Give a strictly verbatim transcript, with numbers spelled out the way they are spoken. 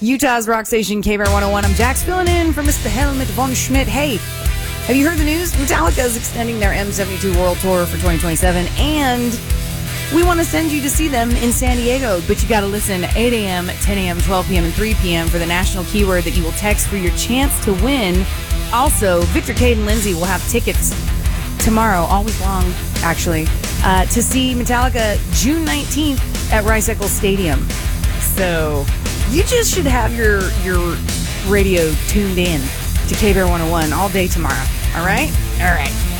Utah's rock station, K B R one oh one. I'm Jax filling in for Mister Helmut von Schmidt. Hey, have you heard the news? Metallica is extending their M seventy-two World Tour for twenty twenty-seven, and we want to send you to see them in San Diego, but you got to listen eight a.m., ten a.m., twelve p.m., and three p.m. for the national keyword that you will text for your chance to win. Also, Victor, Cade, and Lindsay will have tickets tomorrow, all week long, actually, uh, to see Metallica June nineteenth at Rice-Eccles Stadium. So you just should have your your radio tuned in to K B R one oh one all day tomorrow. All right? All right.